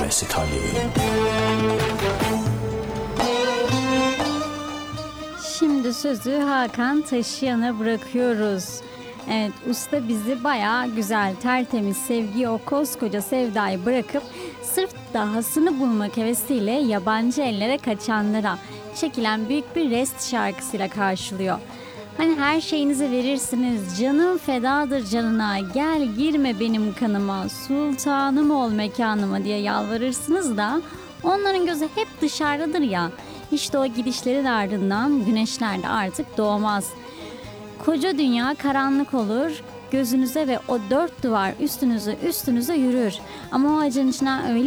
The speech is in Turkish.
सिखा ली। Şimdi sözü Hakan Taşıyan'a bırakıyoruz. Evet, usta bizi bayağı güzel, tertemiz sevgiyi, o koskoca sevdayı bırakıp sırf dahasını bulmak hevesiyle yabancı ellere kaçanlara çekilen büyük bir rest şarkısıyla karşılıyor. Hani her şeyinizi verirsiniz, canım fedadır canına, gel girme benim kanıma, sultanım ol mekanıma diye yalvarırsınız da onların gözü hep dışarıdadır ya. İşte o gidişlerin ardından güneşler de artık doğmaz. Koca dünya karanlık olur, gözünüze ve o dört duvar üstünüze yürür. Ama o acının içinden öyle